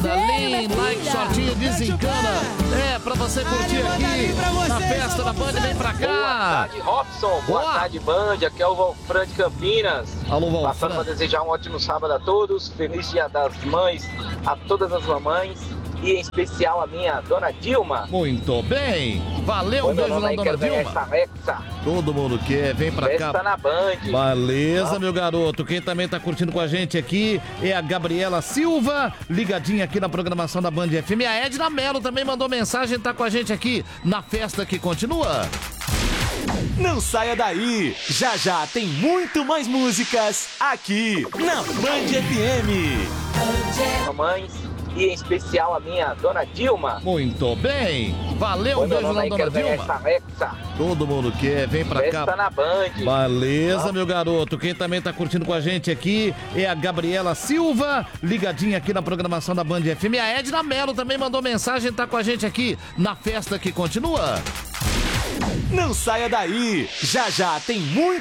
Lean, like, shortinho, desencana. É, pra você curtir aqui na festa da Band, vem pra cá. Boa tarde, Robson. Boa tarde, Band. Aqui é o Valfran de Campinas. Alô, Valfran. Passando para desejar um ótimo sábado a todos. Feliz Dia das Mães a todas as mamães. E em especial a minha dona Dilma. Muito bem. Valeu, um beijo na dona Dilma. Todo mundo quer, vem pra cá. Festa na Band. Beleza, meu garoto. Quem também tá curtindo com a gente aqui é a Gabriela Silva, ligadinha aqui na programação da Band FM. A Edna Mello também mandou mensagem, tá com a gente aqui na festa que continua. Não saia daí, já já tem muito mais músicas aqui na Band FM. Mamães. E em especial a minha dona Dilma. Muito bem. Valeu, um beijo na dona Dilma. Todo mundo quer, vem pra cá. Festa na Band. Beleza, meu garoto. Quem também tá curtindo com a gente aqui é a Gabriela Silva, ligadinha aqui na programação da Band FM. A Edna Mello também mandou mensagem, tá com a gente aqui na festa que continua. Não saia daí, já já tem muito